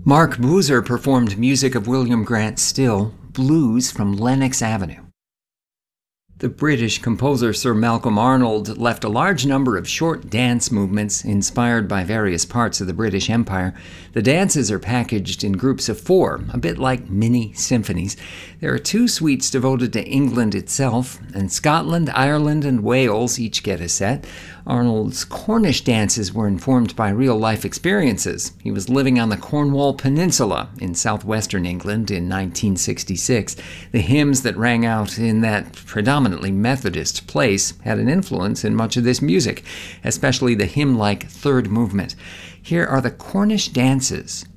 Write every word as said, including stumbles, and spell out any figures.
Mark Boozer performed music of William Grant Still, Blues from Lenox Avenue. The British composer Sir Malcolm Arnold left a large number of short dance movements inspired by various parts of the British Empire. The dances are packaged in groups of four, a bit like mini symphonies. There are two suites devoted to England itself, and Scotland, Ireland, and Wales each get a set. Arnold's Cornish dances were informed by real-life experiences. He was living on the Cornwall Peninsula in southwestern England in nineteen sixty-six. The hymns that rang out in that predominantly Methodist place had an influence in much of this music, especially the hymn-like third movement. Here are the Cornish dances